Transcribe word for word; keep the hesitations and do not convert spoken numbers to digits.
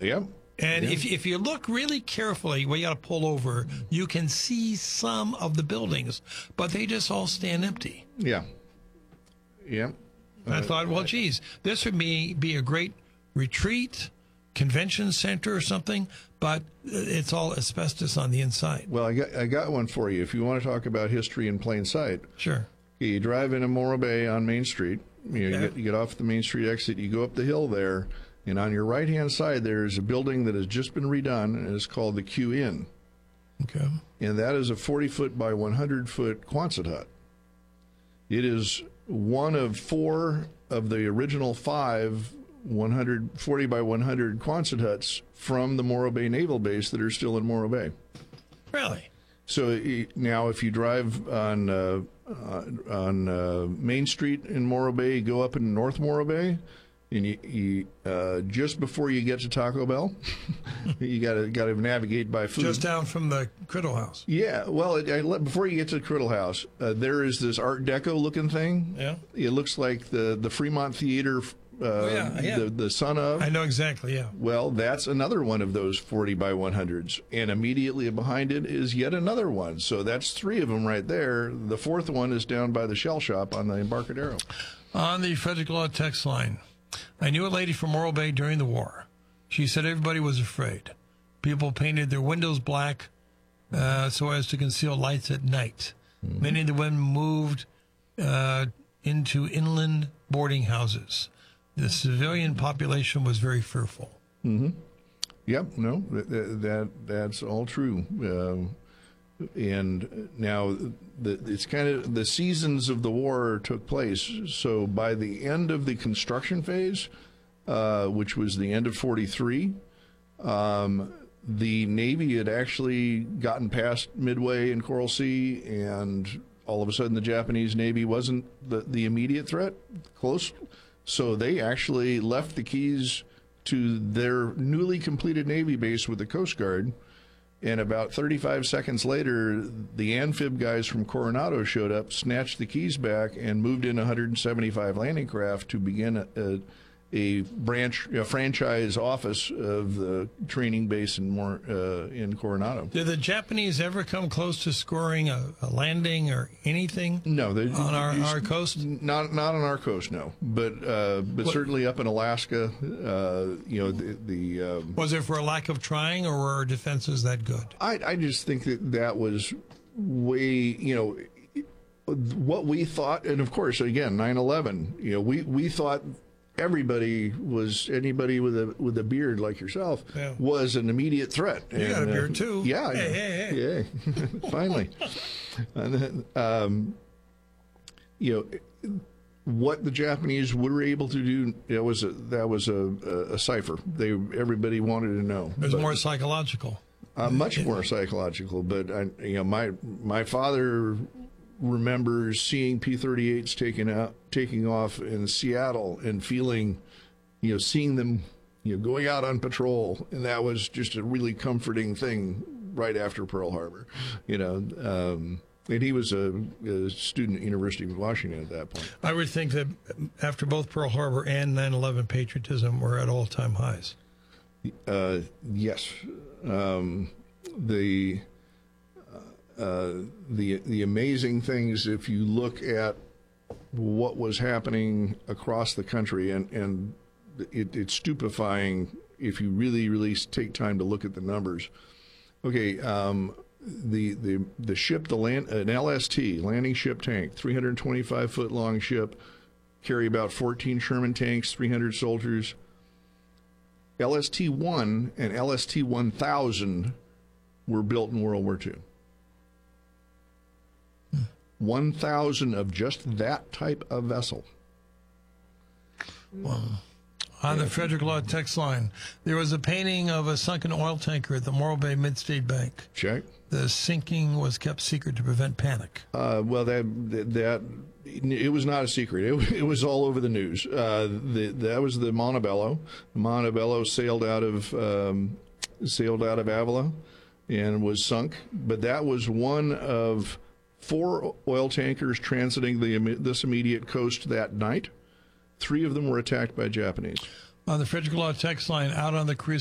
Yep. And Yeah. if if you look really carefully, where you got to pull over, you can see some of the buildings, but they just all stand empty. Yeah. Yeah. I thought, well, geez, this would be, be a great retreat, convention center or something, but it's all asbestos on the inside. Well, I got I got one for you. If you want to talk about history in plain sight, Sure. you drive into Morro Bay on Main Street. You, know, Yeah. you, get, you get off the Main Street exit. You go up the hill there, and on your right hand side, there's a building that has just been redone, and it's called the Q Inn, Okay. and that is a forty foot by one hundred foot Quonset hut. It is one of four of the original five one hundred forty by one hundred Quonset huts from the Morro Bay Naval Base that are still in Morro Bay. Really? So y- now, if you drive on uh, uh, on uh, Main Street in Morro Bay, you go up in North Morro Bay, and you, you uh, just before you get to Taco Bell, you got to got to navigate by food. Just down from the Criddle House. Yeah, well, it, I, let- before you get to the Criddle House, uh, there is this Art Deco looking thing. Yeah. It looks like the the Fremont Theater, uh, Oh, yeah, yeah. the the son of. I know exactly, yeah. Well, that's another one of those forty by one hundreds. And immediately behind it is yet another one. So that's three of them right there. The fourth one is down by the shell shop on the Embarcadero. On the Frederick Law text line, I knew a lady from Morro Bay during the war. She said everybody was afraid. People painted their windows black uh, so as to conceal lights at night. Mm-hmm. Many of the women moved uh, into inland boarding houses. The civilian population was very fearful. Mm-hmm. Yep, no, that, that that's all true. Um, and now the, it's kind of the seasons of the war took place. So by the end of the construction phase, uh, which was the end of forty-three, um, the Navy had actually gotten past Midway and Coral Sea, and all of a sudden the Japanese Navy wasn't the, the immediate threat, close. So they actually left the keys to their newly completed Navy base with the Coast Guard. And about thirty-five seconds later, the amphib guys from Coronado showed up, snatched the keys back, and moved in one hundred seventy-five landing craft to begin a, a, a branch, a franchise office of the training base in more uh, in Coronado. Did the Japanese ever come close to scoring a, a landing or anything? No, they, on our, our coast. Not not on our coast, no. But uh, but What, certainly up in Alaska, uh, you know the. the um, was it for a lack of trying, or were our defenses that good? I I just think that that was way you know. What we thought, and of course, again, nine eleven, you know, we, we thought everybody was, anybody with a with a beard like yourself, yeah. was an immediate threat. You and, got a beard uh, too. Yeah. Hey, hey, hey. Yeah. Finally. And then, um, you know, what the Japanese were able to do, that was a, that was a, a, a cipher. They Everybody wanted to know. It was but, more psychological. Uh, much more psychological, but I, you know, my my father remembers seeing P thirty-eights taking out, taking off in Seattle and feeling, you know, seeing them, you know, going out on patrol, and that was just a really comforting thing right after Pearl Harbor, you know. Um, and he was a, a student at University of Washington at that point. I would think that after both Pearl Harbor and nine eleven patriotism were at all-time highs. Uh, yes, um, the. Uh, the the amazing things, if you look at what was happening across the country, and and it, it's stupefying if you really really take time to look at the numbers. Okay, um, the the the ship, the land, an L S T landing ship tank, three hundred twenty-five foot long ship, carry about fourteen Sherman tanks, three hundred soldiers. L S T one and L S T one thousand were built in World War Two. one thousand of just that type of vessel. Wow. On the Frederick Law text line, there was a painting of a sunken oil tanker at the Morro Bay Mid-State Bank. Check. The sinking was kept secret to prevent panic. Uh, well, that that it was not a secret. It, it was all over the news. Uh, the, that was the Montebello. Montebello sailed out of um, sailed out of Avila and was sunk. But that was one of four oil tankers transiting the this immediate coast that night. Three of them were attacked by Japanese. On the Frederick Law text line, out on the cruise